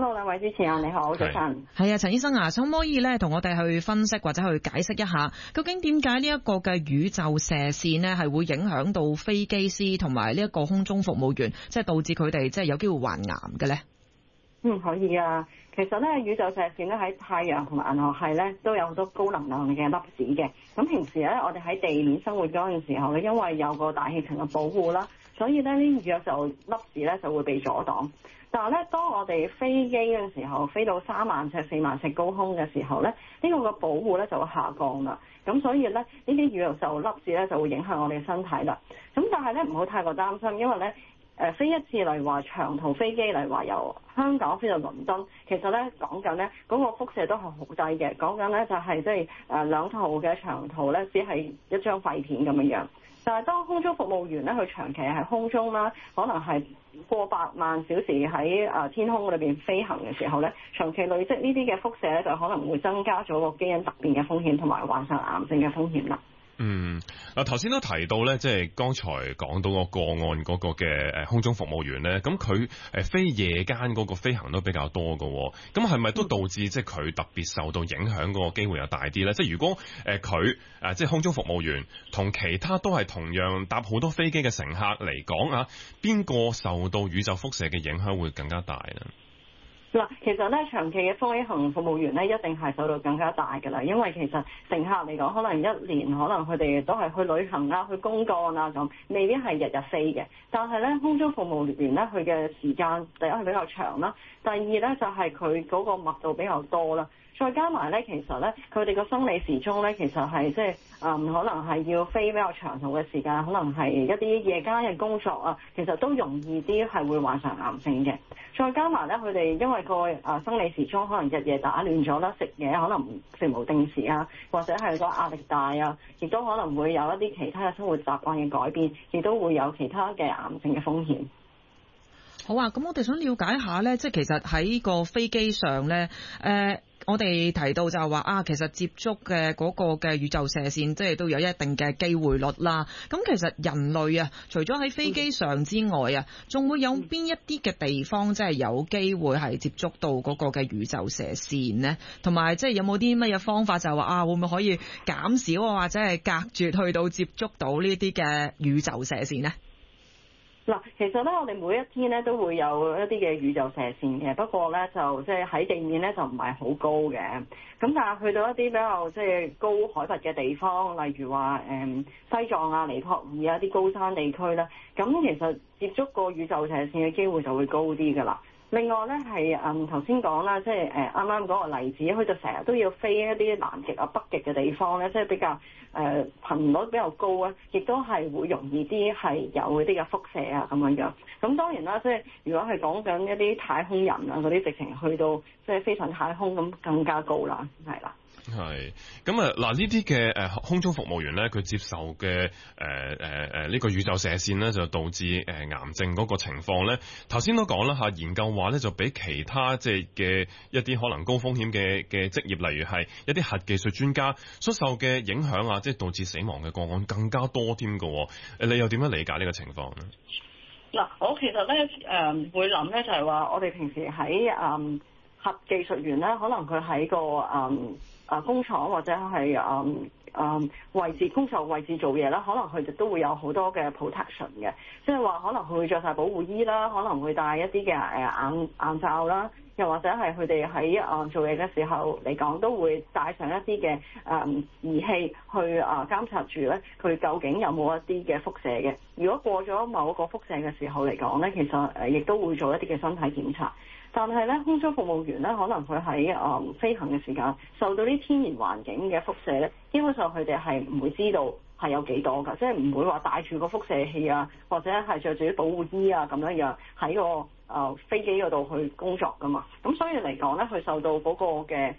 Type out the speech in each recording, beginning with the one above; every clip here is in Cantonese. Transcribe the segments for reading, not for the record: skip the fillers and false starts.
Hello， 兩位主持人你好，早晨。 係啊，陳醫生啊，可唔可以咧同我哋去分析或者去解釋一下，究竟點解呢一個嘅宇宙射線呢係會影響到飛機師同埋呢一個空中服務員，即係導致佢哋即係有機會患癌嘅咧？ 可以啊。其實咧，宇宙射線咧喺太陽同埋銀河系咧都有好多高能量嘅粒子嘅。咁平時咧，我哋喺地面生活嗰陣時候咧，因為有個大氣層嘅保護啦，所以咧呢啲宇宙粒子咧就會被阻擋。但係咧，當我哋飛機嘅時候，飛到3萬尺、4萬尺高空嘅時候咧，呢個嘅保護咧就會下降啦。咁所以咧，呢啲宇宙粒子咧就會影響我哋身體啦。咁但係咧，唔好太過擔心，因為咧，飛一次嚟話長途飛機嚟話由香港飛到倫敦，其實咧講緊咧嗰個輻射都係好低嘅，講緊咧就係即係2套嘅長途咧，只係一張廢片咁樣樣。但係當空中服務員咧，佢長期喺空中啦，可能係過百萬小時喺天空裏邊飛行嘅時候咧，長期累積呢啲嘅輻射咧，就可能會增加咗個基因突變嘅風險同埋患上癌症嘅風險啦。 頭先都提到咧，即係剛才講到個案嗰個嘅空中服務員咧，咁佢飛夜間嗰個飛行都比較多喎。咁係咪都導致即係佢特別受到影響嗰個機會又大啲咧？即係如果佢即係空中服務員同其他都係同樣搭好多飛機嘅乘客嚟講啊，邊個受到宇宙輻射嘅影響會更加大咧？ 嗱，其實咧長期嘅飛行服務員咧，一定係受到更加大嘅啦。因為其實乘客嚟講，可能一年可能佢哋都係去旅行啊、去公幹啊咁，未必係日日飛嘅。但係咧，空中服務員咧，佢嘅時間第一係比較長啦，第二咧就係佢嗰個密度比較多啦。再加埋咧，其實咧佢哋個生理時鐘咧，其實係即係可能係要飛比較長途嘅時間，可能係一啲夜間嘅工作啊，其實都容易啲係會患上癌症嘅。再加埋咧，佢哋因為個生理時鐘可能日夜打亂咗啦，食嘢可能食無定時啊，或者係個壓力大啊，亦都可能會有一啲其他嘅生活習慣嘅改變，亦都會有其他嘅癌症嘅風險。 好啊，咁我哋想了解一下咧，即係其實喺個飛機上咧，我哋提到就係話其實接觸嘅嗰個嘅宇宙射線，即係都有一定嘅機會率啦。咁其實人類除咗喺飛機上之外仲會有邊一啲嘅地方，即係有機會係接觸到嗰個嘅宇宙射線呢？同埋即係有冇啲乜嘢方法，就係話會唔會可以減少或者係隔絕去到接觸到呢啲嘅宇宙射線呢？ 嗱，其實咧，我哋每一天咧都會有一啲嘅宇宙射線嘅，不過咧就即係喺地面咧就唔係好高嘅。咁但係去到一啲比較即係高海拔嘅地方，例如話西藏啊、尼泊爾啊啲高山地區咧，咁其實接觸過宇宙射線嘅機會就會高啲㗎啦。另外咧係頭先講啦，即係啱啱嗰個例子，佢就成日都要飛一啲南極啊、北極嘅地方咧，即係比較頻率比較高啊，亦都係會容易啲係有嗰啲嘅輻射啊咁樣樣。咁當然啦，即係如果係講緊一啲太空人啊嗰啲，直情去到即係飛上太空咁更加高啦，係啦。 係咁嗱，呢啲嘅空中服務員咧，佢接受嘅呢個宇宙射線咧，就導致癌症嗰個情況咧。頭先都講啦嚇，研究話咧就比其他即係嘅一啲可能高風險嘅職業，例如係一啲核技術專家所受嘅影響啊，即係導致死亡嘅個案更加多添㗎。你又點樣理解呢個情況咧？ 嗱，我其實咧會諗咧，就係話我哋平時喺核技術員咧，可能佢喺個工廠或者係工作位置做嘢啦，可能佢哋都會有好多嘅 protection 嘅，即係話可能佢會着晒保護衣啦，可能會戴一啲嘅眼罩啦，又或者係佢哋喺做嘢嘅時候嚟講，都會帶上一啲嘅儀器去監察住咧，佢究竟有冇一啲嘅輻射嘅。如果過咗某一個輻射嘅時候嚟講咧，其實亦都會做一啲嘅身體檢查。但係咧，空中服務員咧，可能佢喺飛行嘅時間受到啲天然環境嘅輻射咧，基本上佢哋係唔會知道係有幾多㗎，即係唔會話帶住個輻射器啊，或者係着住啲保護衣啊咁樣喺個飛機嗰度去工作㗎嘛。咁所以嚟講咧，佢受到嗰個嘅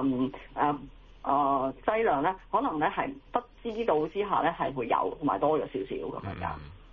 劑量咧，可能咧係不知道之下咧係會有同埋多咗少少咁樣。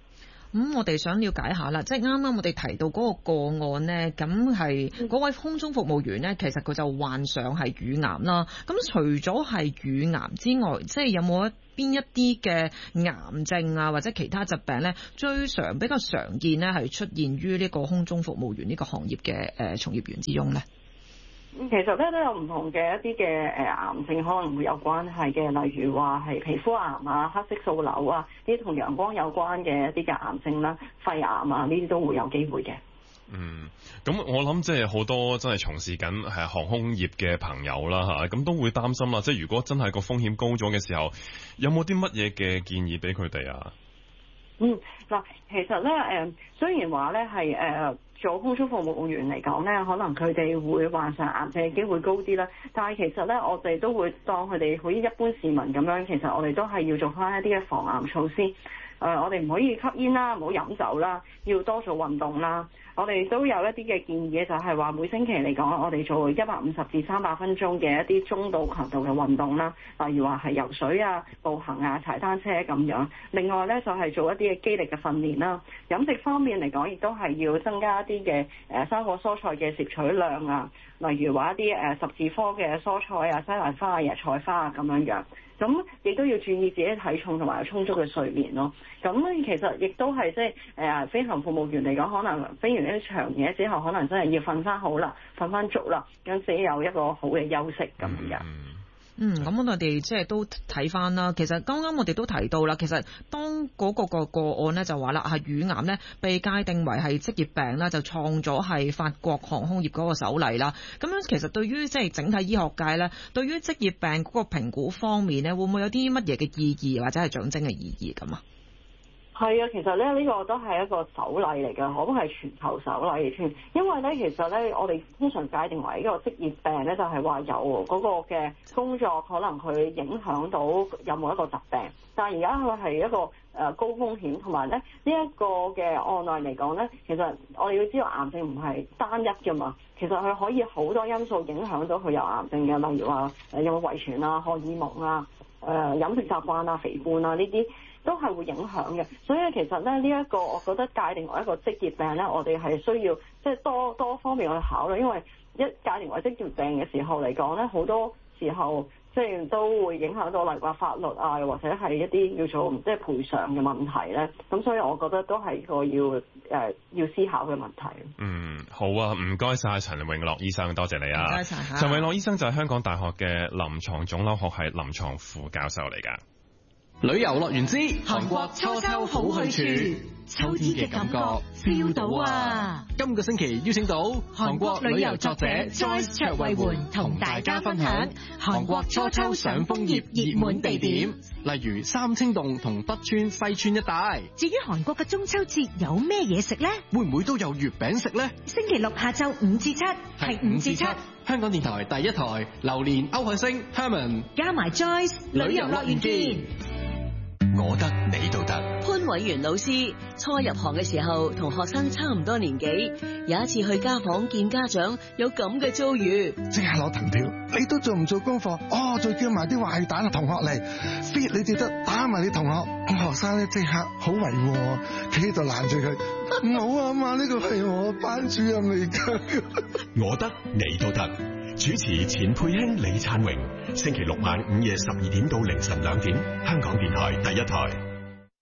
我哋想了解下啦，即係啱啱我哋提到嗰個個案呢，咁係嗰位空中服務員呢，其實佢就患上係乳癌啦。咁除咗係乳癌之外，即係有冇邊一啲嘅癌症啊，或者其他疾病呢，比較常見呢係出現於呢個空中服務員呢個行業嘅從業員之中呢？ 其實咧都有唔同嘅一啲嘅癌症可能會有關係嘅，例如話係皮膚癌啊、黑色素瘤啊，呢啲同陽光有關嘅一啲嘅癌症啦、肺癌啊，呢啲都會有機會嘅。 咁我諗即係好多真係從事緊係航空業嘅朋友啦嚇，咁都會擔心啦。即係如果真係個風險高咗嘅時候，有冇啲乜嘢嘅建議俾佢哋啊？ 嗱，其實咧雖然話咧係做空中服務員嚟講咧，可能佢哋會患上癌症嘅機會高啲啦。但係其實咧，我哋都會當佢哋好似一般市民咁樣，其實我哋都係要做翻一啲嘅防癌措施。我哋唔可以吸煙啦，唔好飲酒啦，要多做運動啦。我哋都有一啲嘅建議，就係話每星期嚟講，我哋做150至300分鐘嘅一啲中度強度嘅運動啦，例如話係游水啊、步行啊、踩單車咁樣。另外咧就係做一啲嘅肌力嘅訓練啦。飲食方面嚟講，亦都係要增加一啲嘅生果蔬菜嘅攝取量啊，例如話一啲十字科嘅蔬菜啊、西蘭花啊、椰菜花啊咁樣。咁亦都要注意自己體重同埋充足嘅睡眠咯。咁其實亦都係即係飛行服務員嚟講，可能飛完一啲長嘢之後，可能真係要瞓翻好啦，瞓翻足啦，咁自己有一個好嘅休息咁樣。 咁我哋即係都睇翻啦。其實剛剛我哋都提到啦，其實當嗰個案呢就話啦，係乳癌呢被界定為係職業病啦，就創咗係法國航空業嗰個首例啦。咁樣其實對於即係整體醫學界呢，對於職業病嗰個評估方面呢，會唔會有啲乜嘢嘅意義或者係象徵嘅意義咁啊？ 係啊，其實咧呢個都係一個首例嚟嘅，可能係全球首例添。因為咧，其實咧我哋通常界定為一個職業病咧，就係話有嗰個嘅工作可能佢影響到有冇一個疾病。但係而家佢係一個高風險，同埋咧呢一個嘅案例嚟講咧，其實我哋要知道癌症唔係單一㗎嘛，其實佢可以好多因素影響到佢有癌症嘅，例如話有冇遺傳啊、荷爾蒙啊、飲食習慣啊、肥胖啊呢啲。都係會影響嘅，所以其實咧呢一個我覺得界定為一個職業病咧，我哋係需要即係多方面去考慮，因為一界定為職業病嘅時候嚟講咧，好多時候即係都會影響到例如話法律啊，又或者係一啲叫做即係賠償嘅問題咧。咁所以我覺得都係個要思考嘅問題。 好啊，唔該晒陳永樂醫生，多謝你啊。 唔該晒。 陳永樂醫生就係香港大學嘅臨床腫瘤學系臨床副教授嚟㗎。 旅遊樂園之韓國初秋好去處，秋天嘅感覺 feel 到啊！今個星期邀請到韓國旅遊作者 Joyce 卓慧媛同大家分享韓國初秋賞楓葉熱門地點，例如三清洞同北川西川一帶。 至於韓國嘅中秋節有咩嘢食呢？ 會唔會都有月餅食呢？ 星期六下晝5至7，係5至7。 香港電台第一台，榴蓮歐海星 Herman 加埋 Joyce 旅遊樂園見。 我得你都得。 潘偉源老師初入行嘅時候，同學生差唔多年紀，有一次去家訪見家長，有咁嘅遭遇。 即刻攞藤條，你都做唔做功課？再叫埋啲壞蛋同學嚟 fit 你哋得，打埋你同學。學生咧即刻好維護，企喺度攔住佢。唔好啊嘛，呢個係我班主任嚟㗎。 我得你都得。主持錢佩卿、李燦榮，星期六晚午夜12點到凌晨2點，香港電台第一台。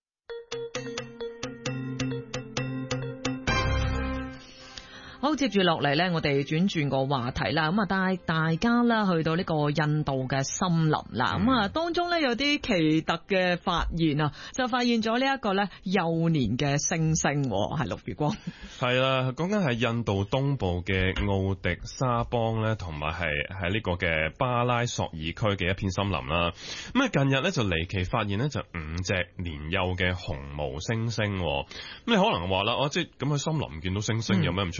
好，接住落嚟呢，我哋轉個話題啦。咁啊，帶大家啦去到呢個印度嘅森林啦。咁啊，當中呢有啲奇特嘅發現啊，就發現咗呢一個呢幼年嘅猩猩，係陸月光。係啦，講緊係印度東部嘅奧迪沙邦呢，同埋係喺呢個嘅巴拉索爾區嘅一片森林啦。咁啊，近日呢就離奇發現呢就5隻年幼嘅紅毛猩猩。咁你可能話啦，即係咁喺森林見到猩猩有咩唔出奇呢？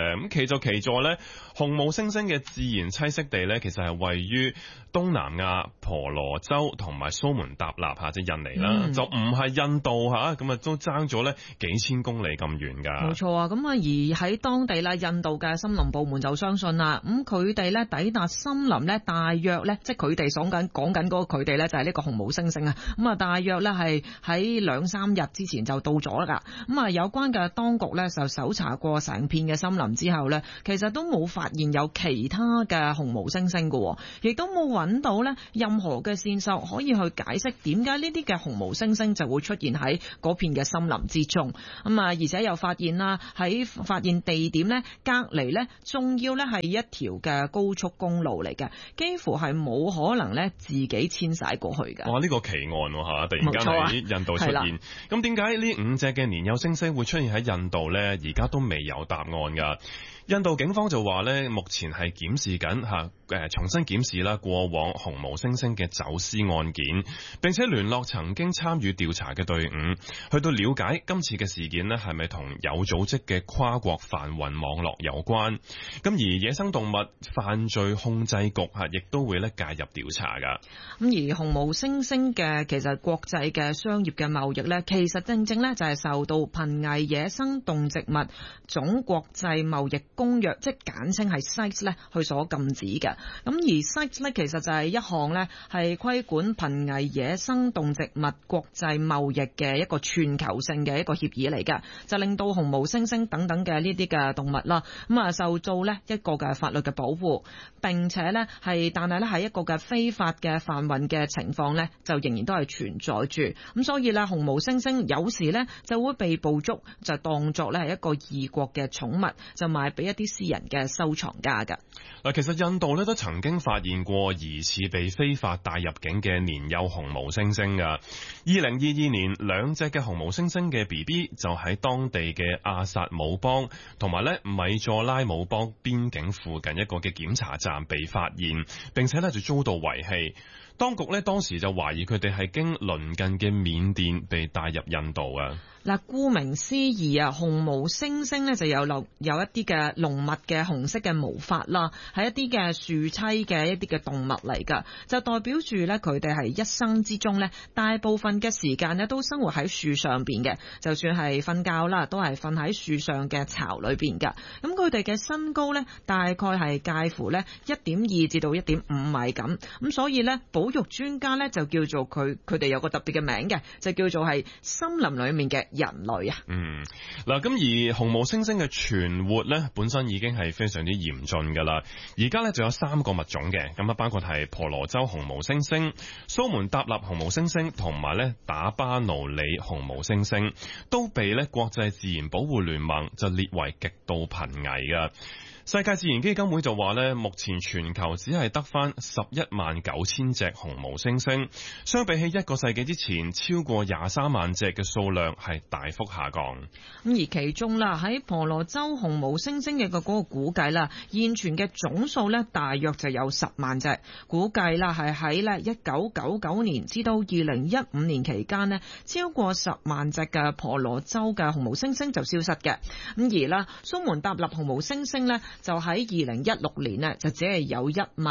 咁奇就奇在咧，紅毛猩猩嘅自然棲息地咧，其實係位於東南亞婆羅洲同埋蘇門答臘嚇，即係印尼啦，就唔係印度嚇，咁啊都爭咗咧幾千公里咁遠㗎。 冇錯啊，咁啊而喺當地咧，印度嘅森林部門就相信啦，咁佢哋咧抵達森林咧，大約咧，即係佢哋講緊嗰個佢哋咧，就係呢個紅毛猩猩啊，咁啊大約咧係喺2-3日之前就到咗啦㗎。咁啊有關嘅當局咧就搜查過成片嘅森林之後咧，其實都冇發現有其他嘅紅毛猩猩㗎，亦都冇揾到咧任何嘅線索可以去解釋點解呢啲嘅紅毛猩猩就會出現喺嗰片嘅森林之中。咁啊而且又發現啦，喺發現地點咧隔離咧，仲要咧係一條嘅高速公路嚟嘅，幾乎係冇可能咧自己遷徙過去嘅。 哇！呢個奇案嚇，突然間喺印度出現。咁點解呢5隻嘅年幼猩猩會出現喺印度呢？而家都未有答案㗎。印度警方就話咧，目前係檢視緊重新檢視啦過往紅毛猩猩嘅走私案件，並且聯絡曾經參與調查嘅隊伍，去到了解今次嘅事件咧係咪同有組織嘅跨國販運網絡有關。咁而野生動物犯罪控制局亦都會咧介入調查㗎。 咁而紅毛猩猩嘅其實國際嘅商業嘅貿易咧，其實正正咧就係受到瀕危野生動植物總國際貿易公約，即係簡稱係 CITES 咧，去所禁止嘅。咁而 CITES 咧，其實就係一項咧係規管瀕危野生動植物國際貿易嘅一個全球性嘅一個協議嚟嘅，就令到紅毛猩猩等等嘅呢啲嘅動物啦，咁啊受到咧一個嘅法律嘅保護，並且咧但係咧係一個嘅非法嘅販運嘅情況咧，就仍然都係存在住。咁所以咧，紅毛猩猩有時咧就會被捕捉，就當作咧係一個異國嘅寵物，就賣俾一啲私人嘅收藏家㗎。 嗱，其實印度咧都曾經發現過疑似被非法帶入境嘅年幼紅毛猩猩㗎。2022年2隻嘅紅毛猩猩嘅 BB 就喺當地嘅阿薩姆邦同埋咧米佐拉姆邦邊境附近一個嘅檢查站被發現，並且咧就遭到遺棄。當局咧當時就懷疑佢哋係經鄰近嘅緬甸被帶入印度啊。 嗱，顧名思義啊，紅毛猩猩咧就有一啲嘅濃密嘅紅色嘅毛髮啦，係一啲嘅樹棲嘅一啲嘅動物嚟㗎，就代表住咧佢哋係一生之中咧大部分嘅時間咧都生活喺樹上邊嘅，就算係瞓覺啦，都係瞓喺樹上嘅巢裏邊㗎。咁佢哋嘅身高咧大概係介乎咧1.2至到1.5米咁，咁所以咧保育專家咧就叫做佢哋有個特別嘅名嘅，就叫做係森林裏面嘅人類啊。 嗱，咁而紅毛猩猩嘅存活咧，本身已經係非常之嚴峻噶啦。而家咧就有3個物種嘅，咁啊包括係婆羅洲紅毛猩猩、蘇門答臘紅毛猩猩同埋咧打巴奴里紅毛猩猩，都被咧國際自然保護聯盟就列為極度瀕危噶。世界自然基金會就話咧，目前全球只係得翻119000隻紅毛猩猩，相比起1個世紀之前超過23萬隻嘅數量係大幅下降。 咁而其中啦，喺婆羅洲紅毛猩猩嘅嗰個估計啦，現存嘅總數咧大約就有10萬隻，估計啦係喺咧1999年至到2015年期間咧，超過10萬隻嘅婆羅洲嘅紅毛猩猩就消失嘅。咁而啦，蘇門答臘紅毛猩猩咧，就喺2016年呢，就只係有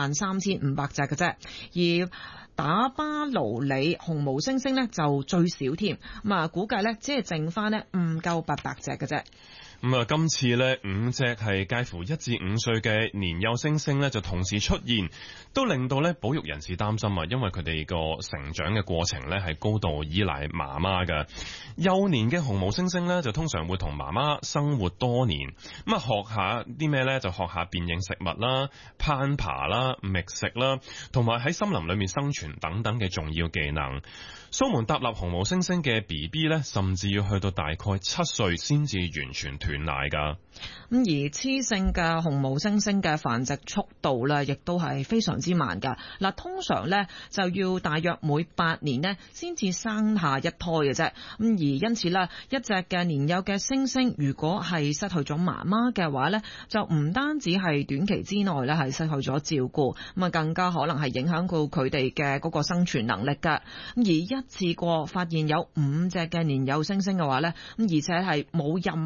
13500隻嘅啫，而打巴奴里紅毛猩猩呢，就最少添，咁啊估計呢，只係剩翻呢唔夠800隻嘅啫。 咁啊，今次呢5隻係介乎1至5歲嘅年幼猩猩呢，就同時出現，都令到呢保育人士擔心啊，因為佢哋個成長嘅過程呢係高度依賴媽媽㗎。幼年嘅紅毛猩猩呢，就通常會同媽媽生活多年，咁啊學下啲咩呢？就學下辨認食物啦、攀爬啦、覓食啦，同埋喺森林裏面生存等等嘅重要技能。蘇門答臘紅毛猩猩嘅 BB 呢，甚至要去到大概7歲先至完全斷奶㗎。 咁而雌性嘅紅毛猩猩嘅繁殖速度咧，亦都係非常之慢㗎。嗱，通常咧就要大約每8年呢先至生下一胎嘅啫。咁而因此啦，一隻嘅年幼嘅猩猩，如果係失去咗媽媽嘅話咧，就唔單止係短期之內咧係失去咗照顧，咁啊更加可能係影響到佢哋嘅嗰個生存能力㗎。咁而一次過發現有5隻嘅年幼猩猩嘅話咧，咁而且係冇任何成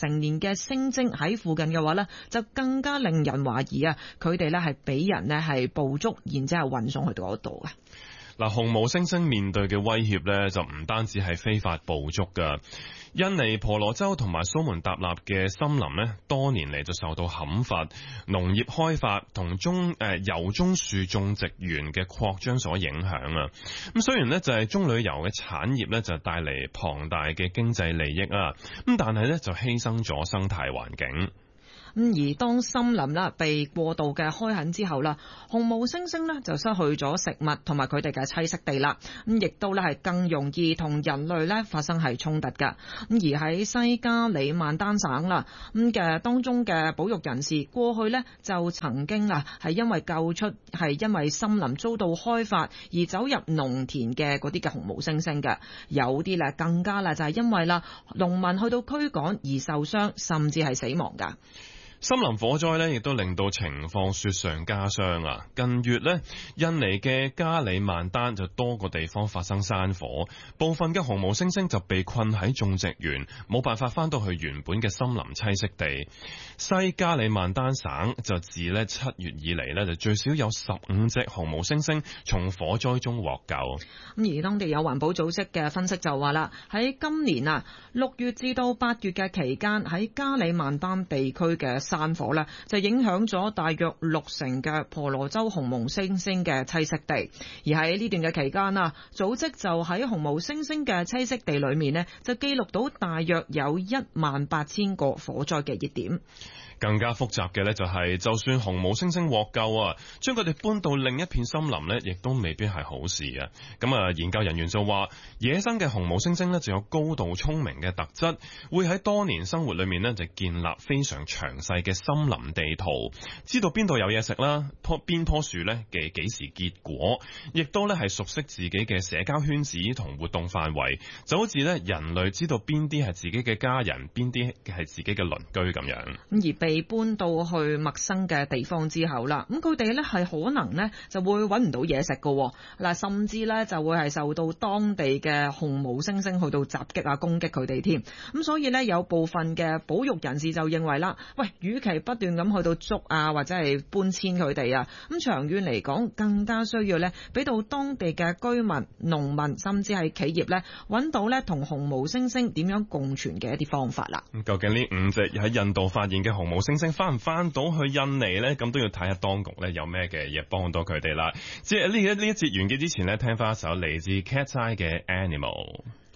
成年嘅猩猩喺附近嘅話呢，就更加令人懷疑啊，佢哋呢係俾人呢係捕捉，然之後運送去到嗰度嘅。 嗱，紅毛猩猩面對嘅威脅呢，就唔單止係非法捕捉㗎。印尼婆羅洲同埋蘇門答臘嘅森林呢，多年嚟就受到砍伐、農業開發同油棕樹種植園嘅擴張所影響啊。咁雖然呢就係棕櫚油嘅產業呢，就帶嚟龐大嘅經濟利益啊，咁但係呢就犧牲咗生態環境。 而當森林啦被過度嘅開墾之後啦，紅毛猩猩呢就失去咗食物同埋佢哋嘅棲息地啦，咁亦都咧係更容易同人類咧發生係衝突噶。咁而喺西加里曼丹省啦咁嘅當中嘅保育人士過去呢就曾經啊係因為救出係因為森林遭到開發而走入農田嘅嗰啲嘅紅毛猩猩嘅，有啲咧更加啦就係因為啦農民去到驅趕而受傷，甚至係死亡噶。 森林火災呢亦都令到情況雪上加霜啊！近月呢，印尼嘅加里曼丹就多個地方發生山火，部分嘅紅毛猩猩就被困喺種植園，冇辦法翻到去原本嘅森林棲息地。西加里曼丹省就自呢7月以嚟呢，就最少有15隻紅毛猩猩從火災中獲救。 咁而當地有環保組織嘅分析就話啦，喺今年啊6月至到8月嘅期間，喺加里曼丹地區嘅山火呢就影響咗大約60%嘅婆羅洲紅毛猩猩嘅棲息地，而喺呢段嘅期間啊，組織就喺紅毛猩猩嘅棲息地裏面呢就記錄到大約有18000個火災嘅熱點。 更加複雜嘅呢，就係就算紅毛猩猩獲救啊，將佢哋搬到另一片森林呢，亦都未必係好事啊。咁啊，研究人員就話，野生嘅紅毛猩猩呢，就有高度聰明嘅特質，會喺多年生活裏面呢，就建立非常詳細嘅森林地圖，知道邊度有嘢食啦，邊棵樹呢嘅幾時結果，亦都呢係熟悉自己嘅社交圈子同活動範圍，就好似呢人類知道邊啲係自己嘅家人，邊啲係自己嘅鄰居咁樣。 而被搬到去陌生嘅地方之後啦，咁佢哋咧係可能咧就會揾唔到嘢食㗎，嗱甚至咧就會係受到當地嘅紅毛猩猩去到襲擊啊攻擊佢哋添，咁所以咧有部分嘅保育人士就認為啦，喂，與其不斷咁去到捉啊或者係搬遷佢哋啊，咁長遠嚟講更加需要咧俾到當地嘅居民、農民甚至係企業咧揾到咧同紅毛猩猩點樣共存嘅一啲方法啦。 究竟呢5隻喺印度發現嘅紅毛猩猩翻唔翻到去印尼呢？咁都要睇下當局呢有咩嘅嘢幫到佢哋啦。即係呢一節完結之前呢，聽翻一首嚟自 Cat's Eye 嘅 Animal。